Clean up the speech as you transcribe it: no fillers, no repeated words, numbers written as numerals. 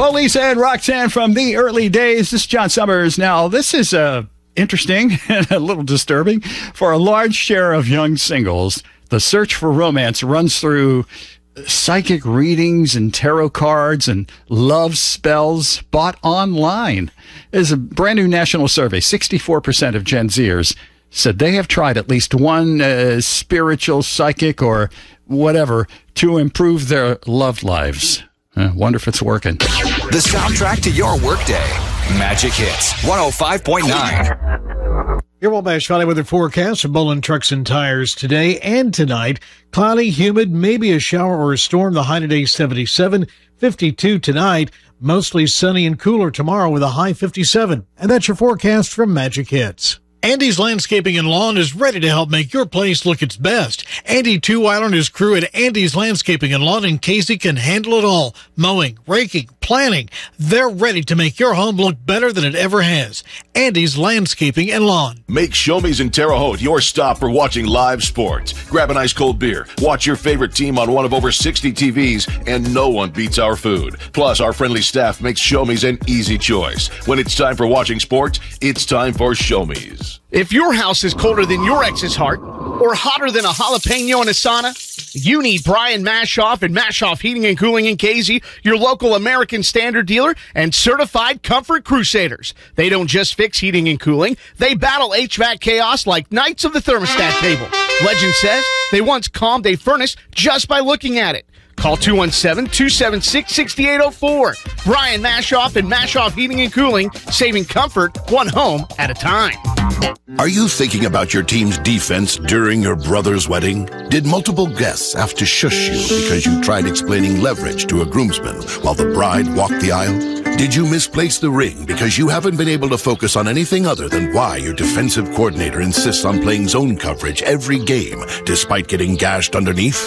Police and Roxanne from the early days. This is John Summers. Now, this is interesting and a little disturbing. For a large share of young singles, the search for romance runs through psychic readings and tarot cards and love spells bought online. There's a brand new national survey. 64% of Gen Zers said they have tried at least one spiritual, psychic, or whatever to improve their love lives. Wonder if it's working. The soundtrack to your workday. Magic Hits 105.9. Your Wabash Valley weather forecast for Bolin Trucks and Tires today and tonight. Cloudy, humid, maybe a shower or a storm. The high today 77, 52 tonight. Mostly sunny and cooler tomorrow with a high 57. And that's your forecast from Magic Hits. Andy's Landscaping and Lawn is ready to help make your place look its best. Andy Two-Island and his crew at Andy's Landscaping and Lawn in Casey can handle it all. Mowing, raking, planting. They're ready to make your home look better than it ever has. Andy's Landscaping and Lawn. Make Show-Me's in Terre Haute your stop for watching live sports. Grab an ice cold beer. Watch your favorite team on one of over 60 TVs, and no one beats our food. Plus, our friendly staff makes Show-Me's an easy choice. When it's time for watching sports, it's time for Show-Me's. If your house is colder than your ex's heart, or hotter than a jalapeno in a sauna, you need Brian Mashoff and Mashoff Heating and Cooling in Casey, your local American Standard dealer and certified comfort crusaders. They don't just fix heating and cooling, they battle HVAC chaos like knights of the thermostat table. Legend says they once calmed a furnace just by looking at it. Call 217-276-6804. Brian Mashoff and Mashoff Heating and Cooling, saving comfort one home at a time. Are you thinking about your team's defense during your brother's wedding? Did multiple guests have to shush you because you tried explaining leverage to a groomsman while the bride walked the aisle? Did you misplace the ring because you haven't been able to focus on anything other than why your defensive coordinator insists on playing zone coverage every game despite getting gashed underneath?